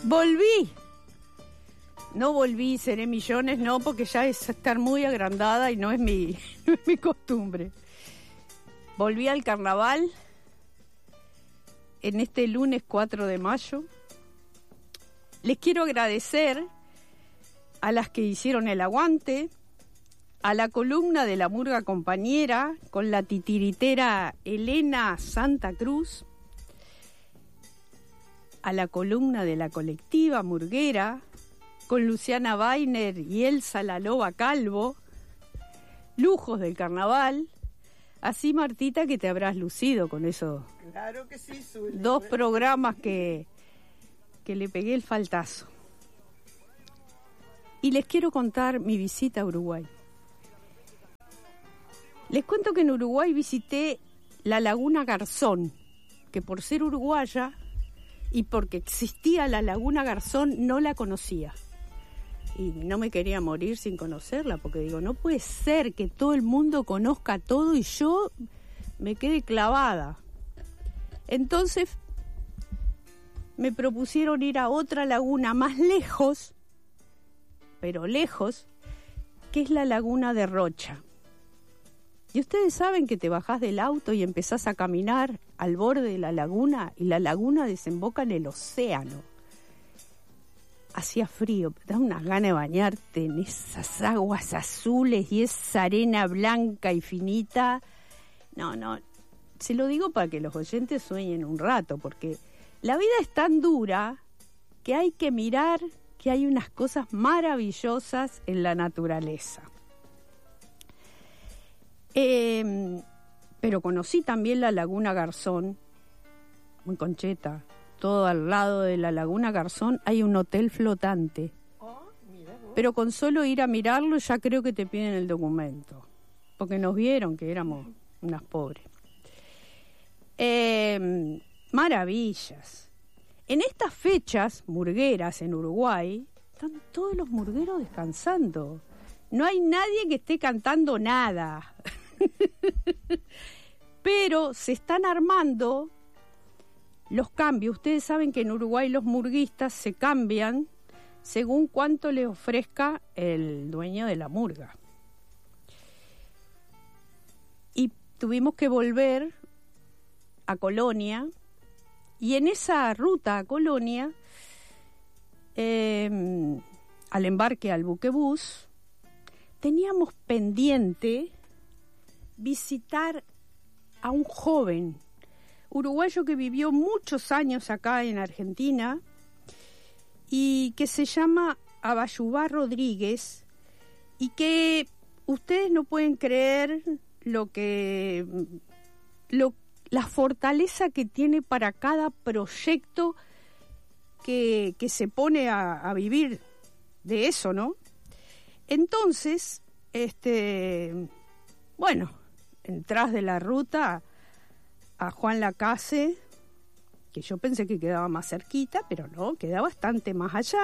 Volví. No volví, seré millones, no, porque ya es estar muy agrandada y no es mi costumbre. Volví al carnaval en este lunes 4 de mayo. Les quiero agradecer a las que hicieron el aguante, a la columna de la Murga Compañera con la titiritera Elena Santa Cruz, a la columna de la colectiva murguera con Luciana Weiner y Elsa la Loba Calvo, lujos del carnaval. Así, Martita, que te habrás lucido con esos claro que sí, Zuli. 2 programas que le pegué el faltazo. Y les quiero contar mi visita a Uruguay. Les cuento que en Uruguay visité la Laguna Garzón, que por ser uruguaya y porque existía la Laguna Garzón no la conocía. Y no me quería morir sin conocerla, porque digo, no puede ser que todo el mundo conozca todo y yo me quede clavada. Entonces me propusieron ir a otra laguna más lejos, pero lejos, que es la Laguna de Rocha. Y ustedes saben que te bajás del auto y empezás a caminar al borde de la laguna y la laguna desemboca en el océano. Hacía frío, da unas ganas de bañarte en esas aguas azules y esa arena blanca y finita. No, se lo digo para que los oyentes sueñen un rato, porque la vida es tan dura que hay que mirar que hay unas cosas maravillosas en la naturaleza. Pero conocí también la Laguna Garzón, muy concheta. Todo al lado de la Laguna Garzón hay un hotel flotante. Pero con solo ir a mirarlo ya creo que te piden el documento, porque nos vieron que éramos unas pobres. Maravillas. En estas fechas murgueras en Uruguay están todos los murgueros descansando. No hay nadie que esté cantando nada. Pero se están armando los cambios. Ustedes saben que en Uruguay los murguistas se cambian según cuánto le ofrezca el dueño de la murga. Y tuvimos que volver a Colonia, y en esa ruta a Colonia, al embarque al buquebús, teníamos pendiente visitar a un joven uruguayo que vivió muchos años acá en Argentina y que se llama Abayubá Rodríguez, y que ustedes no pueden creer la fortaleza que tiene para cada proyecto que se pone a vivir de eso, ¿no? Entonces, entras de la ruta a Juan Lacase, que yo pensé que quedaba más cerquita, pero no, queda bastante más allá.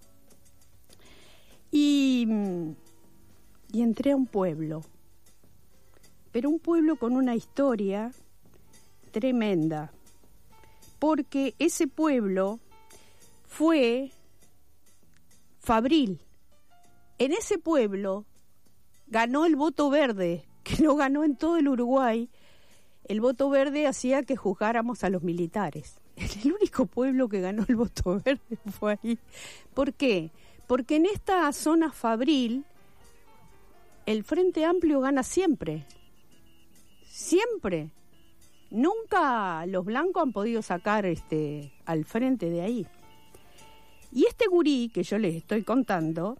Y entré a un pueblo, pero un pueblo con una historia tremenda, porque ese pueblo fue fabril. En ese pueblo ganó el voto verde, que no ganó en todo el Uruguay. El voto verde hacía que juzgáramos a los militares. El único pueblo que ganó el voto verde fue ahí. ¿Por qué? Porque en esta zona fabril el Frente Amplio gana siempre. Siempre. Nunca los blancos han podido sacar al frente de ahí. Y este gurí que yo les estoy contando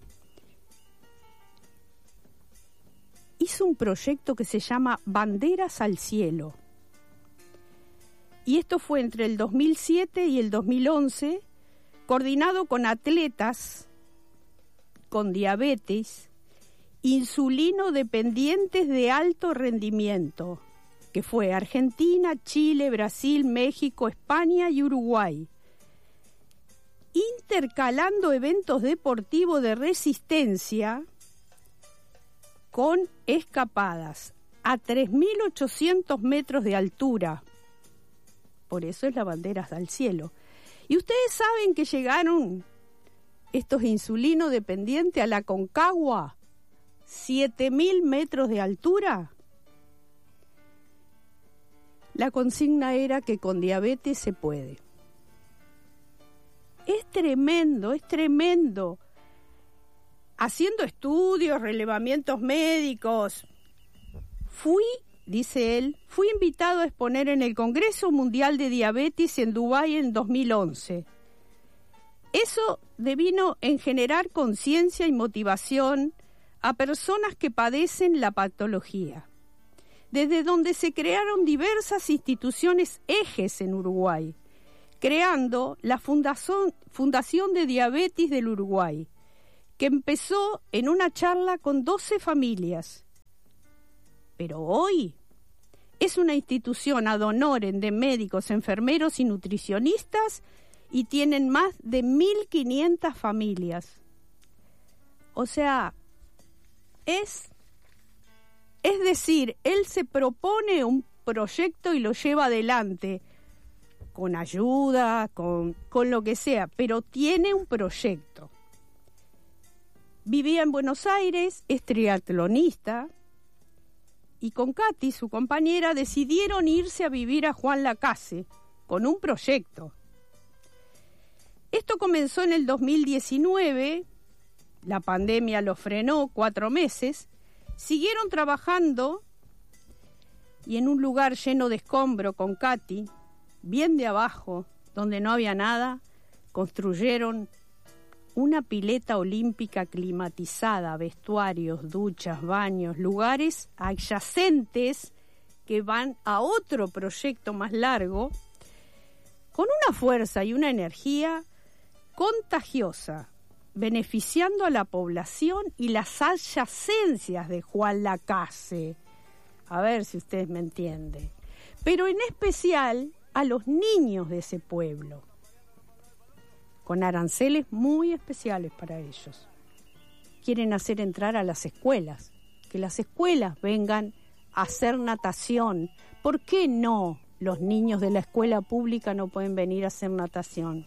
hizo un proyecto que se llama Banderas al Cielo. Y esto fue entre el 2007 y el 2011, coordinado con atletas con diabetes, insulino dependientes de alto rendimiento, que fue Argentina, Chile, Brasil, México, España y Uruguay, intercalando eventos deportivos de resistencia con escapadas a 3.800 metros de altura. Por eso es la Banderas al Cielo. Y ustedes saben que llegaron estos insulinos dependientes a la Aconcagua, 7.000 metros de altura. La consigna era que con diabetes se puede. Es tremendo, es tremendo. Haciendo estudios, relevamientos médicos, dice él, fui invitado a exponer en el Congreso Mundial de Diabetes en Dubái en 2011. Eso devino en generar conciencia y motivación a personas que padecen la patología, desde donde se crearon diversas instituciones ejes en Uruguay, creando la Fundación de Diabetes del Uruguay, que empezó en una charla con 12 familias. Pero hoy es una institución ad honorem de médicos, enfermeros y nutricionistas y tienen más de 1.500 familias. O sea, es decir, él se propone un proyecto y lo lleva adelante con ayuda, con lo que sea, pero tiene un proyecto. Vivía en Buenos Aires, es triatlonista, y con Katy, su compañera, decidieron irse a vivir a Juan Lacase con un proyecto. Esto comenzó en el 2019, la pandemia lo frenó 4 meses, siguieron trabajando y en un lugar lleno de escombro con Katy, bien de abajo, donde no había nada, construyeron una pileta olímpica climatizada, vestuarios, duchas, baños, lugares adyacentes que van a otro proyecto más largo, con una fuerza y una energía contagiosa, beneficiando a la población y las adyacencias de Juan Lacase. A ver si ustedes me entienden. Pero en especial a los niños de ese pueblo, con aranceles muy especiales para ellos. Quieren hacer entrar a las escuelas, que las escuelas vengan a hacer natación. ¿Por qué no los niños de la escuela pública no pueden venir a hacer natación?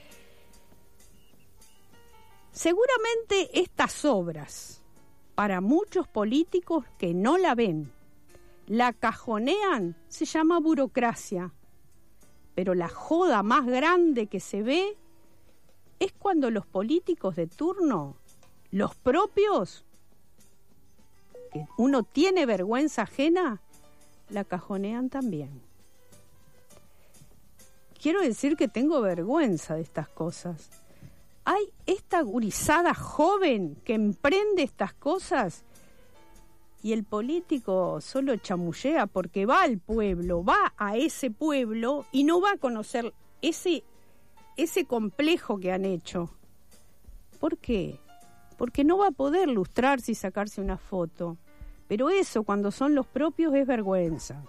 Seguramente estas obras, para muchos políticos que no la ven, la cajonean, se llama burocracia. Pero la joda más grande que se ve es cuando los políticos de turno, los propios, que uno tiene vergüenza ajena, la cajonean también. Quiero decir que tengo vergüenza de estas cosas. Hay esta gurizada joven que emprende estas cosas y el político solo chamullea porque va al pueblo, va a ese pueblo y no va a conocer ese complejo que han hecho. ¿Por qué? Porque no va a poder lustrarse y sacarse una foto. Pero eso, cuando son los propios, es vergüenza.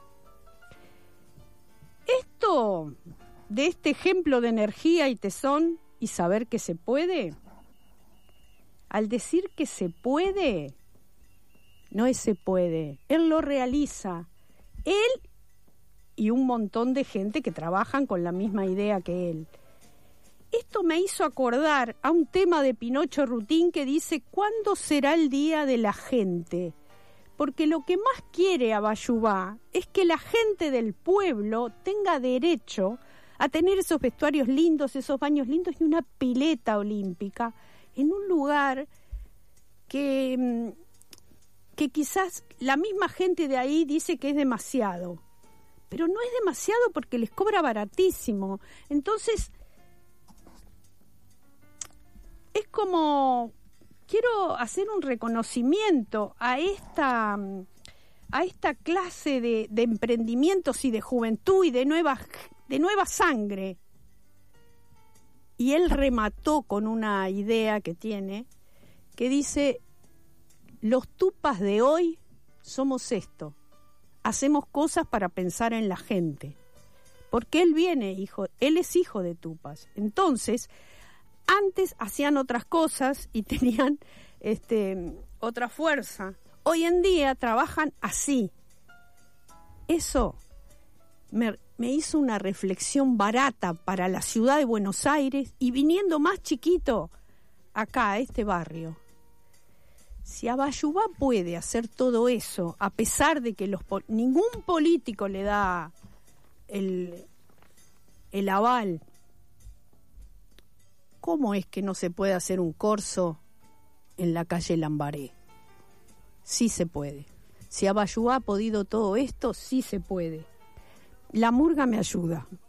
Esto, de este ejemplo de energía y tesón y saber que se puede, al decir que se puede, no es se puede, él lo realiza. Él y un montón de gente que trabajan con la misma idea que él. Esto me hizo acordar a un tema de Pinocho Rutín que dice: ¿cuándo será el día de la gente? Porque lo que más quiere Abayubá es que la gente del pueblo tenga derecho a tener esos vestuarios lindos, esos baños lindos y una pileta olímpica en un lugar que quizás la misma gente de ahí dice que es demasiado. Pero no es demasiado porque les cobra baratísimo. Entonces, es como, quiero hacer un reconocimiento a esta clase de emprendimientos y de juventud y de nueva sangre. Y él remató con una idea que tiene, que dice: los tupas de hoy somos esto. Hacemos cosas para pensar en la gente. Porque él es hijo de tupas. Entonces, antes hacían otras cosas y tenían otra fuerza. Hoy en día trabajan así. Eso me hizo una reflexión barata para la ciudad de Buenos Aires y viniendo más chiquito acá, a este barrio. Si Abayubá puede hacer todo eso, a pesar de que ningún político le da el aval, ¿cómo es que no se puede hacer un corso en la calle Lambaré? Sí se puede. Si Abayubá ha podido todo esto, sí se puede. La murga me ayuda.